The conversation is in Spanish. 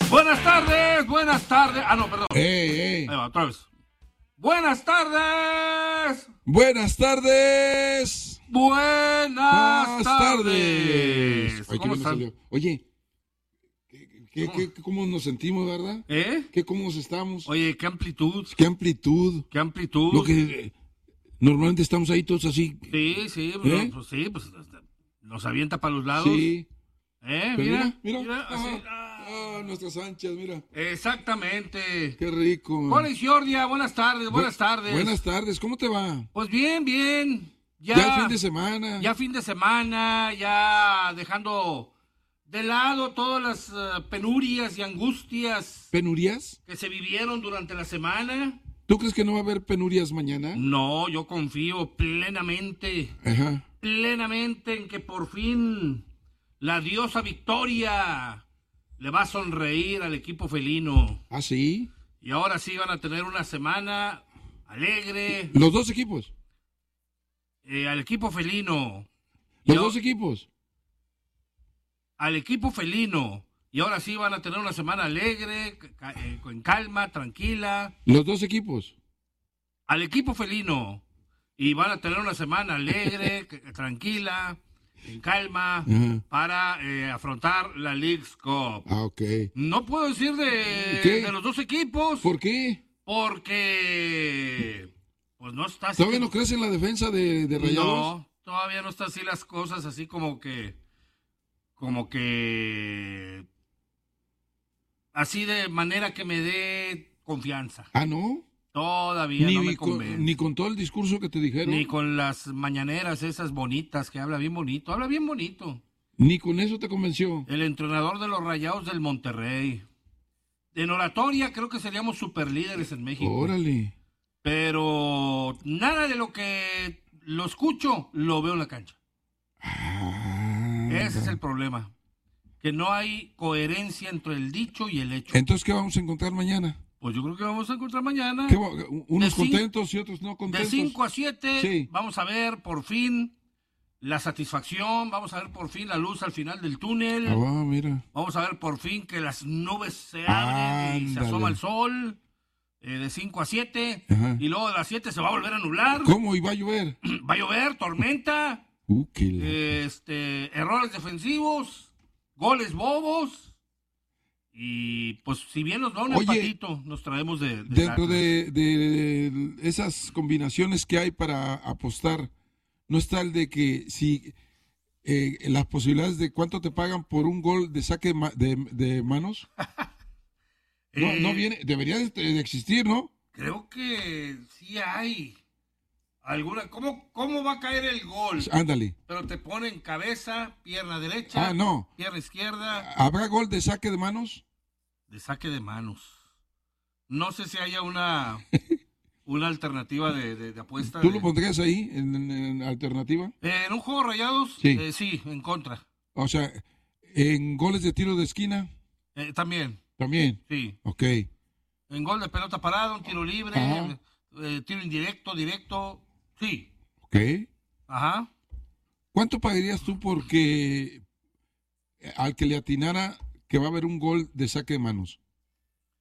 Buenas tardes, buenas tardes. Ah, no, perdón. Ahí va, otra vez. Buenas tardes. Buenas tardes. Buenas tardes. Ay, ¿Cómo qué bien nos están? salió. Oye, ¿cómo nos sentimos, verdad? ¿Cómo estamos? Oye, qué amplitud. Qué amplitud. Qué amplitud. Lo que normalmente estamos ahí todos así. Sí, pues nos avienta para los lados. Sí. Pero Mira, así. Nuestras anchas, mira. Exactamente. Qué rico. Hola, Isiordia, buenas tardes. Buenas tardes, ¿cómo te va? Pues bien. Ya fin de semana. Ya fin de semana, ya dejando de lado todas las penurias y angustias. ¿Penurias? Que se vivieron durante la semana. ¿Tú crees que no va a haber penurias mañana? No, yo confío plenamente en que por fin la diosa Victoria le va a sonreír al equipo felino. ¿Ah, sí? Y ahora sí van a tener una semana alegre. ¿Los dos equipos? Al equipo felino. ¿Los dos equipos? Al equipo felino. Y ahora sí van a tener una semana alegre, con calma, tranquila. ¿Los dos equipos? Al equipo felino. Y van a tener una semana alegre, tranquila, en calma, para afrontar la Leagues Cup. Ah, ok. No puedo decir de los dos equipos. ¿Por qué? Porque pues no está así. ¿Todavía no crees en la defensa de Rayados? No, todavía no está así las cosas, así como que así de manera que me dé confianza. ¿Ah, no? Todavía no me convence. Ni con todo el discurso que te dijeron. Ni con las mañaneras esas bonitas, que habla bien bonito. Ni con eso te convenció. El entrenador de los Rayados del Monterrey. En oratoria creo que seríamos superlíderes en México. Órale. Pero nada de lo que lo escucho, lo veo en la cancha. Ese es el problema. Que no hay coherencia entre el dicho y el hecho. Entonces, ¿qué vamos a encontrar mañana? Pues yo creo que vamos a encontrar mañana. Unos contentos y otros no contentos. De 5 a 7, sí. Vamos a ver por fin la satisfacción, vamos a ver por fin la luz al final del túnel. Mira. Vamos a ver por fin que las nubes se abren y se asoma el sol. De 5 a 7. Y luego de las 7 se va a volver a nublar. ¿Cómo? ¿Y va a llover? Va a llover, tormenta. Errores defensivos, goles bobos. Y pues si bien nos da un empatito, nos traemos dentro de esas combinaciones que hay para apostar, ¿no está el de que si las posibilidades de cuánto te pagan por un gol de saque de manos? No viene, debería de existir, ¿no? Creo que sí hay alguna. ¿Cómo va a caer el gol? Ándale. Pero te ponen cabeza, pierna derecha, pierna izquierda. ¿Habrá gol de saque de manos? De saque de manos. No sé si haya una alternativa de apuesta. ¿Tú lo pondrías ahí en alternativa? En un juego Rayados, sí, en contra. O sea, ¿en goles de tiro de esquina? También. ¿También? Sí. Ok. En gol de pelota parada, un tiro libre, tiro indirecto, directo, sí. Ok. Ajá. ¿Cuánto pagarías tú porque al que le atinara que va a haber un gol de saque de manos?